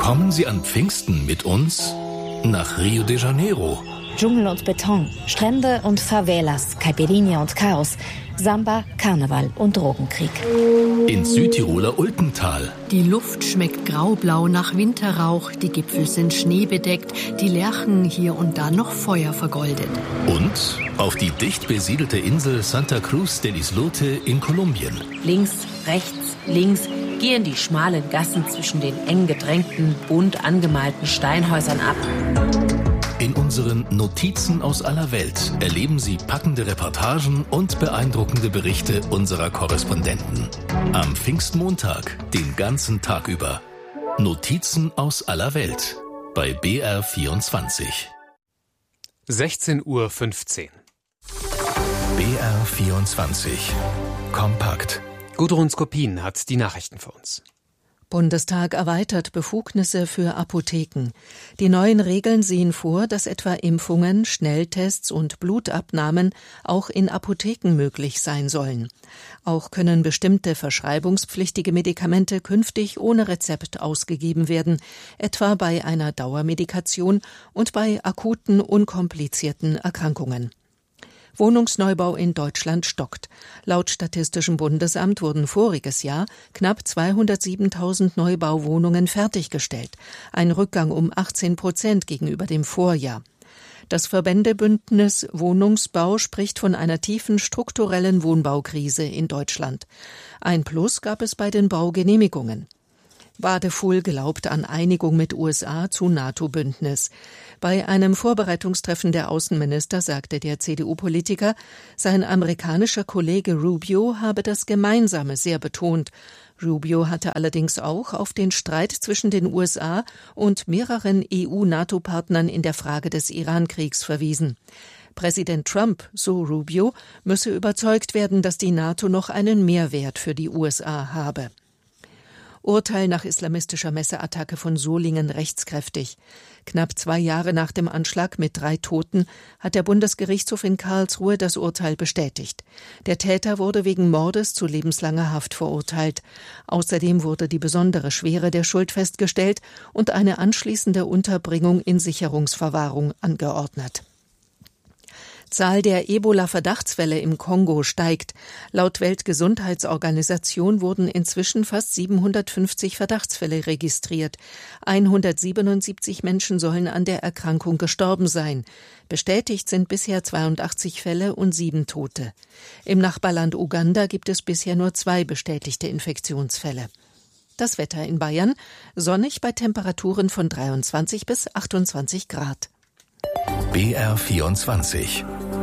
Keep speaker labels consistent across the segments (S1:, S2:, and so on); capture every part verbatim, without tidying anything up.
S1: Kommen Sie an Pfingsten mit uns nach Rio de Janeiro.
S2: Dschungel und Beton, Strände und Favelas, Caipirinha und Chaos, Samba, Karneval und Drogenkrieg.
S1: Ins Südtiroler Ultental.
S3: Die Luft schmeckt graublau nach Winterrauch, die Gipfel sind schneebedeckt, die Lärchen hier und da noch Feuer vergoldet.
S1: Und auf die dicht besiedelte Insel Santa Cruz del Islote in Kolumbien.
S4: Links, rechts, links gehen die schmalen Gassen zwischen den eng gedrängten, bunt angemalten Steinhäusern ab.
S1: In unseren Notizen aus aller Welt erleben Sie packende Reportagen und beeindruckende Berichte unserer Korrespondenten. Am Pfingstmontag, den ganzen Tag über. Notizen aus aller Welt bei B R vierundzwanzig.
S5: sechzehn Uhr fünfzehn.
S1: B R vierundzwanzig. Kompakt.
S5: Gudrun Skopin hat die Nachrichten für uns.
S6: Bundestag erweitert Befugnisse für Apotheken. Die neuen Regeln sehen vor, dass etwa Impfungen, Schnelltests und Blutabnahmen auch in Apotheken möglich sein sollen. Auch können bestimmte verschreibungspflichtige Medikamente künftig ohne Rezept ausgegeben werden, etwa bei einer Dauermedikation und bei akuten, unkomplizierten Erkrankungen. Wohnungsneubau in Deutschland stockt. Laut Statistischem Bundesamt wurden voriges Jahr knapp zweihundertsiebentausend Neubauwohnungen fertiggestellt, ein Rückgang um achtzehn Prozent gegenüber dem Vorjahr. Das Verbändebündnis Wohnungsbau spricht von einer tiefen strukturellen Wohnbaukrise in Deutschland. Ein Plus gab es bei den Baugenehmigungen. Wadefuhl glaubt an Einigung mit U S A zu NATO-Bündnis. Bei einem Vorbereitungstreffen der Außenminister sagte der C D U-Politiker, sein amerikanischer Kollege Rubio habe das Gemeinsame sehr betont. Rubio hatte allerdings auch auf den Streit zwischen den U S A und mehreren E U-NATO-Partnern in der Frage des Iran-Kriegs verwiesen. Präsident Trump, so Rubio, müsse überzeugt werden, dass die NATO noch einen Mehrwert für die U S A habe. Urteil nach islamistischer Messeattacke von Solingen rechtskräftig. Knapp zwei Jahre nach dem Anschlag mit drei Toten hat der Bundesgerichtshof in Karlsruhe das Urteil bestätigt. Der Täter wurde wegen Mordes zu lebenslanger Haft verurteilt. Außerdem wurde die besondere Schwere der Schuld festgestellt und eine anschließende Unterbringung in Sicherungsverwahrung angeordnet. Zahl der Ebola-Verdachtsfälle im Kongo steigt. Laut Weltgesundheitsorganisation wurden inzwischen fast siebenhundertfünfzig Verdachtsfälle registriert. hundertsiebenundsiebzig Menschen sollen an der Erkrankung gestorben sein. Bestätigt sind bisher zweiundachtzig Fälle und sieben Tote. Im Nachbarland Uganda gibt es bisher nur zwei bestätigte Infektionsfälle. Das Wetter in Bayern: sonnig bei Temperaturen von dreiundzwanzig bis achtundzwanzig Grad.
S1: B R vierundzwanzig.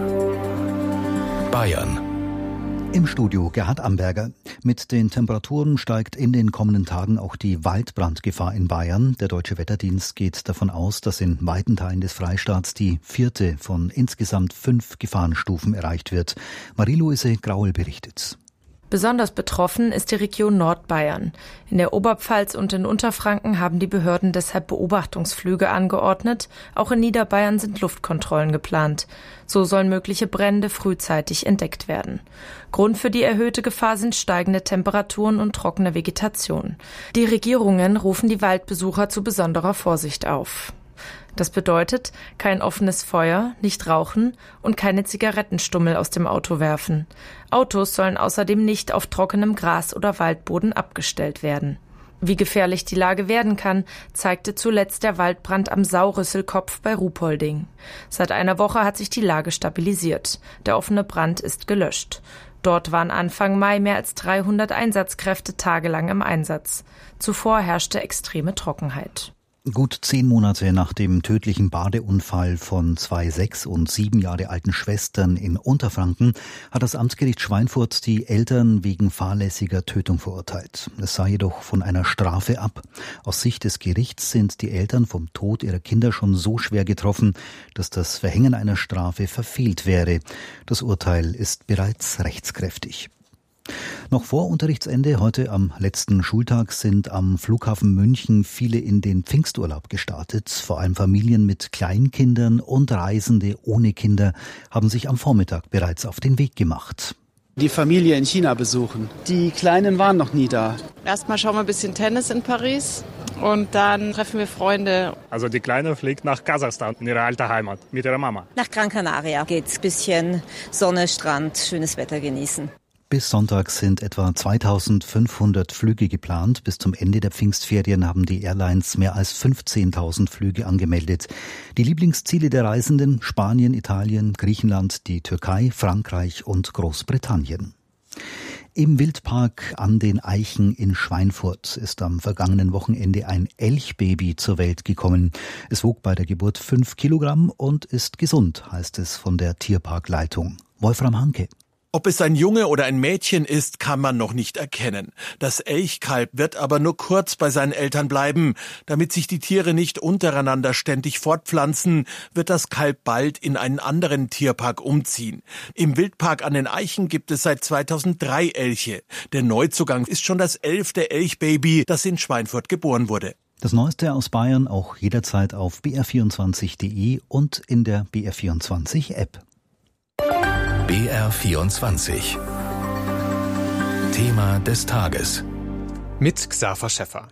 S1: Bayern.
S7: Im Studio Gerhard Amberger. Mit den Temperaturen steigt in den kommenden Tagen auch die Waldbrandgefahr in Bayern. Der Deutsche Wetterdienst geht davon aus, dass in weiten Teilen des Freistaats die vierte von insgesamt fünf Gefahrenstufen erreicht wird. Marie-Louise Graul berichtet.
S8: Besonders betroffen ist die Region Nordbayern. In der Oberpfalz und in Unterfranken haben die Behörden deshalb Beobachtungsflüge angeordnet. Auch in Niederbayern sind Luftkontrollen geplant. So sollen mögliche Brände frühzeitig entdeckt werden. Grund für die erhöhte Gefahr sind steigende Temperaturen und trockene Vegetation. Die Regierungen rufen die Waldbesucher zu besonderer Vorsicht auf. Das bedeutet, kein offenes Feuer, nicht rauchen und keine Zigarettenstummel aus dem Auto werfen. Autos sollen außerdem nicht auf trockenem Gras oder Waldboden abgestellt werden. Wie gefährlich die Lage werden kann, zeigte zuletzt der Waldbrand am Saurüsselkopf bei Ruhpolding. Seit einer Woche hat sich die Lage stabilisiert. Der offene Brand ist gelöscht. Dort waren Anfang Mai mehr als dreihundert Einsatzkräfte tagelang im Einsatz. Zuvor herrschte extreme Trockenheit.
S7: Gut zehn Monate nach dem tödlichen Badeunfall von zwei sechs- und sieben Jahre alten Schwestern in Unterfranken hat das Amtsgericht Schweinfurt die Eltern wegen fahrlässiger Tötung verurteilt. Es sah jedoch von einer Strafe ab. Aus Sicht des Gerichts sind die Eltern vom Tod ihrer Kinder schon so schwer getroffen, dass das Verhängen einer Strafe verfehlt wäre. Das Urteil ist bereits rechtskräftig. Noch vor Unterrichtsende, heute am letzten Schultag, sind am Flughafen München viele in den Pfingsturlaub gestartet. Vor allem Familien mit Kleinkindern und Reisende ohne Kinder haben sich am Vormittag bereits auf den Weg gemacht.
S9: Die Familie in China besuchen. Die Kleinen waren noch nie da.
S10: Erstmal schauen wir ein bisschen Tennis in Paris
S9: und dann treffen wir Freunde.
S10: Also die Kleine fliegt nach Kasachstan, in ihre alte Heimat, mit ihrer Mama.
S11: Nach Gran Canaria geht's. Bisschen Sonne, Strand, schönes Wetter genießen.
S7: Bis Sonntag sind etwa zweitausendfünfhundert Flüge geplant. Bis zum Ende der Pfingstferien haben die Airlines mehr als fünfzehntausend Flüge angemeldet. Die Lieblingsziele der Reisenden: Spanien, Italien, Griechenland, die Türkei, Frankreich und Großbritannien. Im Wildpark an den Eichen in Schweinfurt ist am vergangenen Wochenende ein Elchbaby zur Welt gekommen. Es wog bei der Geburt fünf Kilogramm und ist gesund, heißt es von der Tierparkleitung. Wolfram Hanke.
S12: Ob es ein Junge oder ein Mädchen ist, kann man noch nicht erkennen. Das Elchkalb wird aber nur kurz bei seinen Eltern bleiben. Damit sich die Tiere nicht untereinander ständig fortpflanzen, wird das Kalb bald in einen anderen Tierpark umziehen. Im Wildpark an den Eichen gibt es seit zweitausenddrei Elche. Der Neuzugang ist schon das elfte Elchbaby, das in Schweinfurt geboren wurde.
S7: Das Neueste aus Bayern auch jederzeit auf b r vierundzwanzig punkt d e und in der B R vierundzwanzig App.
S1: B R vierundzwanzig. Thema des Tages.
S5: Mit Xaver Schäffer.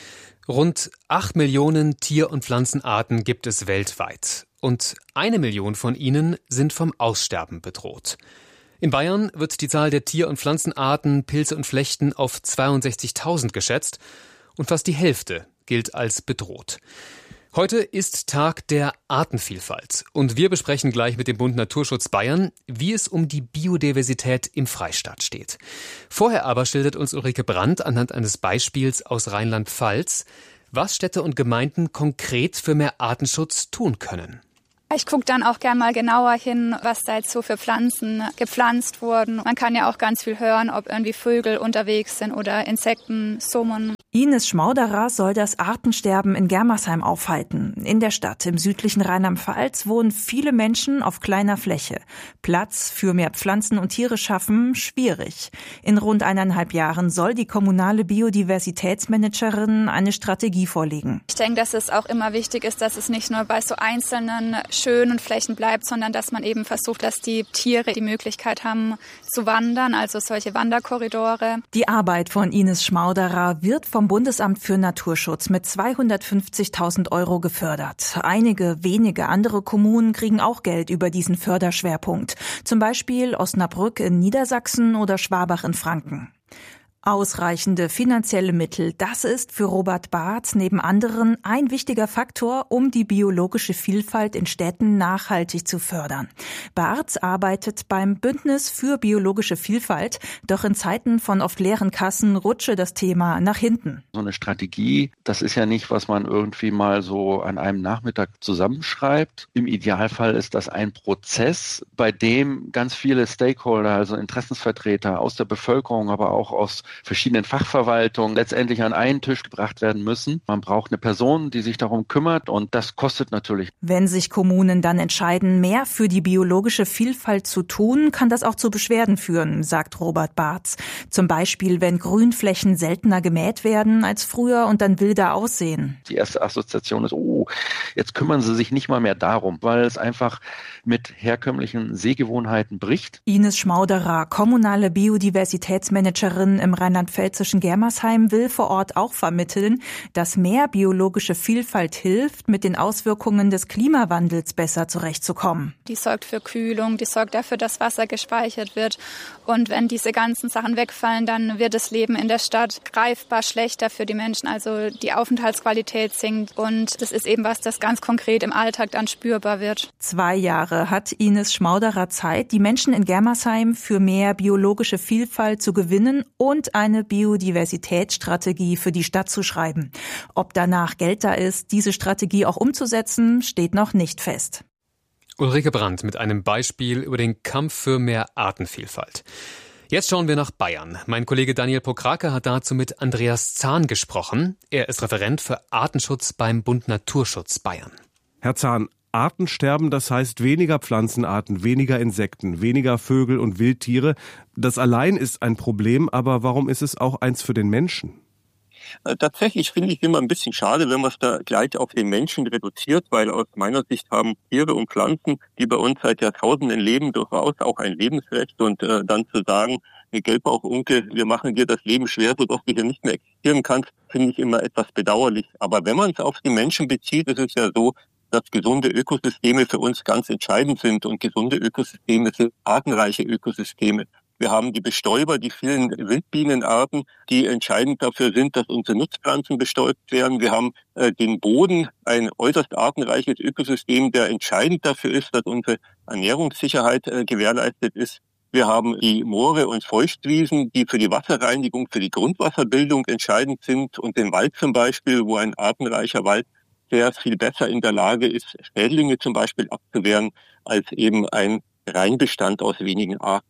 S5: Rund acht Millionen Tier- und Pflanzenarten gibt es weltweit. Und eine Million von ihnen sind vom Aussterben bedroht. In Bayern wird die Zahl der Tier- und Pflanzenarten, Pilze und Flechten auf zweiundsechzigtausend geschätzt. Und fast die Hälfte gilt als bedroht. Heute ist Tag der Artenvielfalt und wir besprechen gleich mit dem Bund Naturschutz Bayern, wie es um die Biodiversität im Freistaat steht. Vorher aber schildert uns Ulrike Brandt anhand eines Beispiels aus Rheinland-Pfalz, was Städte und Gemeinden konkret für mehr Artenschutz tun können.
S13: Ich gucke dann auch gern mal genauer hin, was da jetzt so für Pflanzen gepflanzt wurden. Man kann ja auch ganz viel hören, ob irgendwie Vögel unterwegs sind oder Insekten summen.
S14: Ines Schmauderer soll das Artensterben in Germersheim aufhalten. In der Stadt im südlichen Rheinland-Pfalz wohnen viele Menschen auf kleiner Fläche. Platz für mehr Pflanzen und Tiere schaffen, schwierig. In rund eineinhalb Jahren soll die kommunale Biodiversitätsmanagerin eine Strategie vorlegen.
S13: Ich denke, dass es auch immer wichtig ist, dass es nicht nur bei so einzelnen schönen Flächen bleibt, sondern dass man eben versucht, dass die Tiere die Möglichkeit haben zu wandern, also solche Wanderkorridore.
S14: Die Arbeit von Ines Schmauderer wird vom Bundesamt für Naturschutz mit zweihundertfünfzigtausend Euro gefördert. Einige wenige andere Kommunen kriegen auch Geld über diesen Förderschwerpunkt. Zum Beispiel Osnabrück in Niedersachsen oder Schwabach in Franken. Ausreichende finanzielle Mittel, das ist für Robert Barth neben anderen ein wichtiger Faktor, um die biologische Vielfalt in Städten nachhaltig zu fördern. Barth arbeitet beim Bündnis für biologische Vielfalt, doch in Zeiten von oft leeren Kassen rutsche das Thema nach hinten.
S15: So eine Strategie, das ist ja nicht, was man irgendwie mal so an einem Nachmittag zusammenschreibt. Im Idealfall ist das ein Prozess, bei dem ganz viele Stakeholder, also Interessensvertreter aus der Bevölkerung, aber auch aus verschiedenen Fachverwaltungen letztendlich an einen Tisch gebracht werden müssen. Man braucht eine Person, die sich darum kümmert und das kostet natürlich.
S14: Wenn sich Kommunen dann entscheiden, mehr für die biologische Vielfalt zu tun, kann das auch zu Beschwerden führen, sagt Robert Barth. Zum Beispiel, wenn Grünflächen seltener gemäht werden als früher und dann wilder aussehen.
S15: Die erste Assoziation ist, oh, jetzt kümmern sie sich nicht mal mehr darum, weil es einfach mit herkömmlichen Sehgewohnheiten bricht.
S14: Ines Schmauderer, kommunale Biodiversitätsmanagerin im rheinland-pfälzischen Germersheim, will vor Ort auch vermitteln, dass mehr biologische Vielfalt hilft, mit den Auswirkungen des Klimawandels besser zurechtzukommen.
S13: Die sorgt für Kühlung, die sorgt dafür, dass Wasser gespeichert wird. Und wenn diese ganzen Sachen wegfallen, dann wird das Leben in der Stadt greifbar schlechter für die Menschen. Also die Aufenthaltsqualität sinkt und das ist eben was, das ganz konkret im Alltag dann spürbar wird.
S14: Zwei Jahre hat Ines Schmauderer Zeit, die Menschen in Germersheim für mehr biologische Vielfalt zu gewinnen und eine Biodiversitätsstrategie für die Stadt zu schreiben. Ob danach Geld da ist, diese Strategie auch umzusetzen, steht noch nicht fest.
S5: Ulrike Brandt mit einem Beispiel über den Kampf für mehr Artenvielfalt. Jetzt schauen wir nach Bayern. Mein Kollege Daniel Pokrake hat dazu mit Andreas Zahn gesprochen. Er ist Referent für Artenschutz beim Bund Naturschutz Bayern.
S16: Herr Zahn, Artensterben, das heißt weniger Pflanzenarten, weniger Insekten, weniger Vögel und Wildtiere. Das allein ist ein Problem, aber warum ist es auch eins für den Menschen?
S17: Äh, tatsächlich finde ich es immer ein bisschen schade, wenn man es da gleich auf den Menschen reduziert, weil aus meiner Sicht haben Tiere und Pflanzen, die bei uns seit Jahrtausenden leben, durchaus auch ein Lebensrecht. Und äh, dann zu sagen, hey Gelbbauchunke, wir machen dir das Leben schwer, sodass du hier nicht mehr existieren kannst, finde ich immer etwas bedauerlich. Aber wenn man es auf die Menschen bezieht, ist es ja so, dass gesunde Ökosysteme für uns ganz entscheidend sind. Und gesunde Ökosysteme sind artenreiche Ökosysteme. Wir haben die Bestäuber, die vielen Wildbienenarten, die entscheidend dafür sind, dass unsere Nutzpflanzen bestäubt werden. Wir haben äh, den Boden, ein äußerst artenreiches Ökosystem, der entscheidend dafür ist, dass unsere Ernährungssicherheit äh, gewährleistet ist. Wir haben die Moore und Feuchtwiesen, die für die Wasserreinigung, für die Grundwasserbildung entscheidend sind. Und den Wald zum Beispiel, wo ein artenreicher Wald sehr viel besser in der Lage ist, Schädlinge zum Beispiel abzuwehren, als eben ein Reinbestand aus wenigen Arten.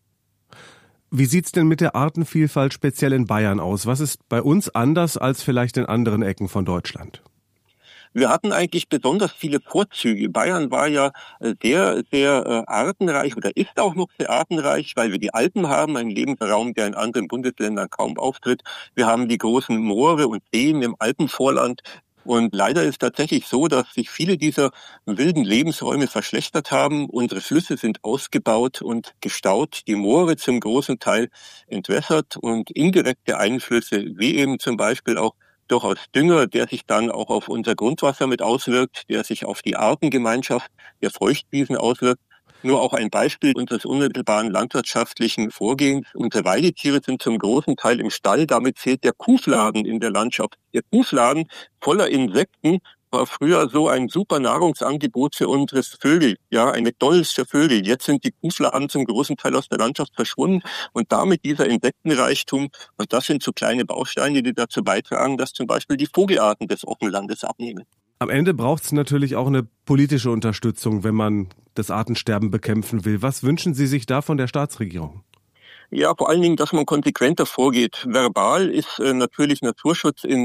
S16: Wie sieht's denn mit der Artenvielfalt speziell in Bayern aus? Was ist bei uns anders als vielleicht in anderen Ecken von Deutschland?
S17: Wir hatten eigentlich besonders viele Vorzüge. Bayern war ja sehr, sehr artenreich oder ist auch noch sehr artenreich, weil wir die Alpen haben, einen Lebensraum, der in anderen Bundesländern kaum auftritt. Wir haben die großen Moore und Seen im Alpenvorland. Und leider ist tatsächlich so, dass sich viele dieser wilden Lebensräume verschlechtert haben. Unsere Flüsse sind ausgebaut und gestaut, die Moore zum großen Teil entwässert und indirekte Einflüsse, wie eben zum Beispiel auch durchaus Dünger, der sich dann auch auf unser Grundwasser mit auswirkt, der sich auf die Artengemeinschaft der Feuchtwiesen auswirkt. Nur auch ein Beispiel unseres unmittelbaren landwirtschaftlichen Vorgehens. Unsere Weidetiere sind zum großen Teil im Stall. Damit fehlt der Kuhfladen in der Landschaft. Der Kuhfladen voller Insekten war früher so ein super Nahrungsangebot für unsere Vögel. Ja, ein McDonald's für Vögel. Jetzt sind die Kuhfladen zum großen Teil aus der Landschaft verschwunden. Und damit dieser Insektenreichtum. Und das sind so kleine Bausteine, die dazu beitragen, dass zum Beispiel die Vogelarten des Offenlandes abnehmen.
S16: Am Ende braucht es natürlich auch eine politische Unterstützung, wenn man das Artensterben bekämpfen will. Was wünschen Sie sich da von der Staatsregierung?
S17: Ja, vor allen Dingen, dass man konsequenter vorgeht. Verbal ist äh, natürlich Naturschutz in